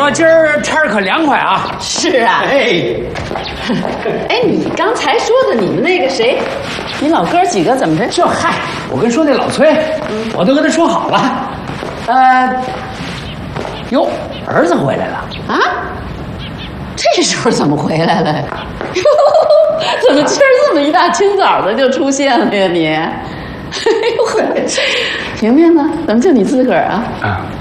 么今儿天可凉快啊！ 是啊，哎，你刚才说的你们那个谁，你老哥几个怎么着？ 这嗨，我跟说那老崔，我都跟他说好了。哟，儿子回来了啊？这时候怎么回来了？怎么今儿这么一大清早的就出现了呀你？哎呦呵，婷婷呢？怎么就你自个儿啊？ 啊。